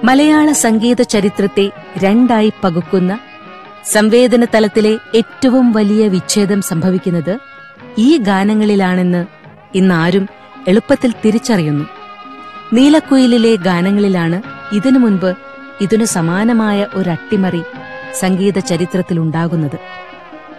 മലയാള സംഗീത ചരിത്രത്തെ രണ്ടായി പകുക്കുന്ന സംവേദന തലത്തിലെ ഏറ്റവും വലിയ വിച്ഛേദം സംഭവിക്കുന്നത് ഈ ഗാനങ്ങളിലാണെന്ന് ഇന്നാരും എളുപ്പത്തിൽ തിരിച്ചറിയുന്നു. നീലക്കുയിലിലെ ഗാനങ്ങളിലാണ് ഇതിനു മുൻപ് ഇതിനു സമാനമായ ഒരു അട്ടിമറി സംഗീത ചരിത്രത്തിലുണ്ടാകുന്നത്.